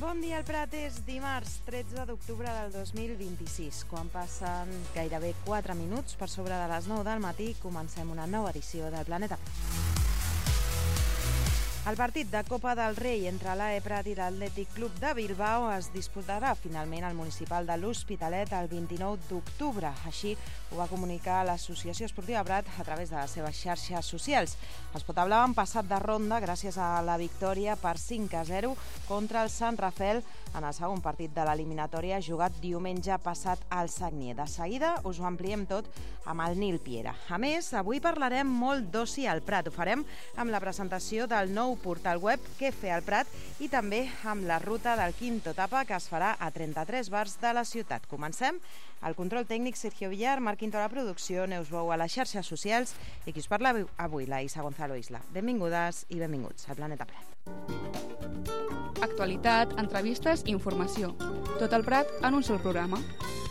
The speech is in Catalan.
Bon dia, el Prat. És dimarts 13 d'octubre del 2026. Quan passen gairebé 4 minuts per sobre de les 9 del matí, comencem una nova edició del Planeta Prat. El partit de Copa del Rei entre l'AE Prat i l'Atlètic Club de Bilbao es disputarà finalment al municipal de l'Hospitalet el 29 d'octubre. Així ho va comunicar l'Associació Esportiva Prat a través de les seves xarxes socials. Els Potablau han passat de ronda gràcies a la victòria per 5-0 contra el Sant Rafel en el segon partit de l'eliminatòria jugat diumenge passat al Sagnier. De seguida us ho ampliem tot amb el Nil Piera. A més, avui parlarem molt d'oci al Prat. Ho farem amb la presentació del nou portal web Què fer al Prat i també amb la ruta del Quinto Tapa que es farà a 33 bars de la ciutat. Comencem. El control tècnic Sergio Villar, Marc Quinto a la producció, Neus Bou a les xarxes socials i qui us parla avui, la Isa Gonzalo Isla. Benvingudes i benvinguts al Planeta Prat. Actualitat, entrevistes i informació. Tot el Prat en un sol programa.